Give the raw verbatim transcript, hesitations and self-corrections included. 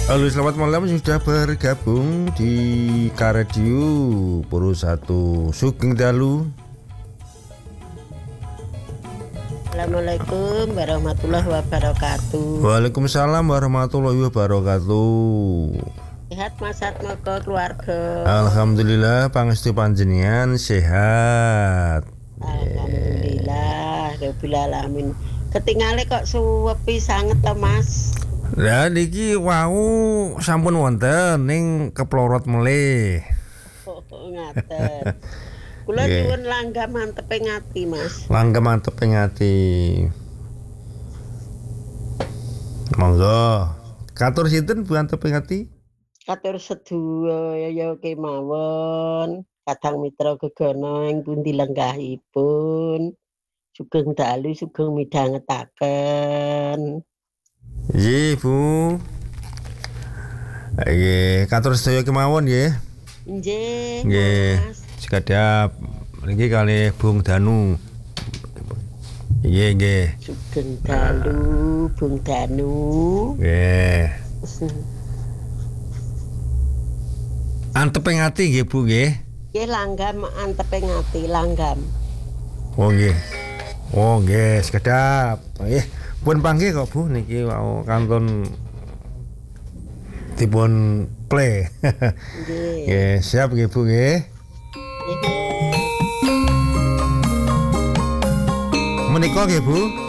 Halo, selamat malam, sudah bergabung di Karadio Puru satu Sugeng Dalu. Assalamualaikum warahmatullahi wabarakatuh. Waalaikumsalam warahmatullahi wabarakatuh. Sehat Mas Atmoko keluarga. Alhamdulillah, pangestu panjenengan sehat. Alhamdulillah, rabbil alamin. Ketingale kok suwepi sanget to Mas. Lah niki wau sampun wonten ning keplorot melih. Oh, ngaten. Kula nyuwun langgam mantep ngati, Mas. Langgam mantep ngati. Monggo. Katur sinten Bu mantep ngati? Katur sedaya ya kemawon. Kadang mitra gegono ing pundi lenggahipun. Sugeng dalu sugeng midhangetaken. Nggih, Bu. Nggih, katur sedaya kemawon nggih. Nggih, Nggih. Mas. Sekadap niki kalih Bung Danu. Nggih, nggih. Sugeng dalu, Bung Danu. Nggih. Anteping ati nggih, Bu nggih. Nggih langgam anteping ati, langgam. Oh nggih. Oh nggih, sekedap. Nggih, pun panggih kok Bu niki wau kantun dipun play. Nggih. Nggih, siap nggih Bu nggih. Nggih. Menika nggih Bu.